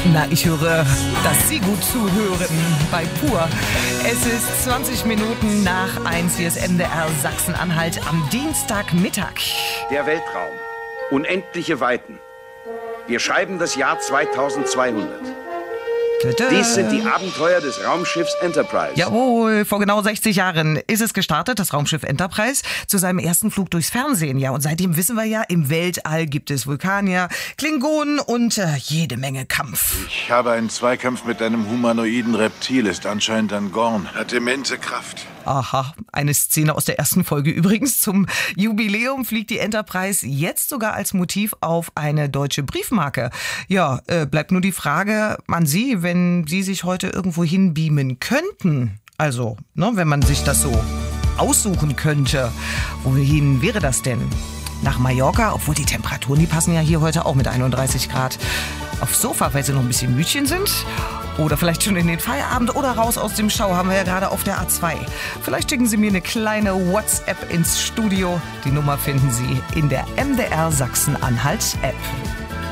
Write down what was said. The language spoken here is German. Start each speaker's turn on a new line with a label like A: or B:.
A: Na, ich höre, dass Sie gut zuhören bei Pur. Es ist 20 Minuten nach 1. Hier ist MDR Sachsen-Anhalt am Dienstagmittag.
B: Der Weltraum. Unendliche Weiten. Wir schreiben das Jahr 2200. Dies sind die Abenteuer des Raumschiffs Enterprise.
A: Jawohl, vor genau 60 Jahren ist es gestartet, das Raumschiff Enterprise, zu seinem ersten Flug durchs Fernsehen. Ja, und seitdem wissen wir ja, im Weltall gibt es Vulkanier, Klingonen und jede Menge Kampf.
C: Ich habe einen Zweikampf mit einem humanoiden Reptil, ist anscheinend ein Gorn. Hat immense Kraft.
A: Aha, eine Szene aus der ersten Folge übrigens. Zum Jubiläum fliegt die Enterprise jetzt sogar als Motiv auf eine deutsche Briefmarke. Ja, bleibt nur die Frage an Sie, wenn Sie sich heute irgendwo hinbeamen könnten. Also, ne, wenn man sich das so aussuchen könnte. Wohin wäre das denn? Nach Mallorca, obwohl die Temperaturen, die passen ja hier heute auch mit 31 Grad. Aufs Sofa, weil sie noch ein bisschen Mütchen sind. Oder vielleicht schon in den Feierabend oder raus aus dem Stau, haben wir ja gerade auf der A2. Vielleicht schicken Sie mir eine kleine WhatsApp ins Studio. Die Nummer finden Sie in der MDR Sachsen-Anhalt-App.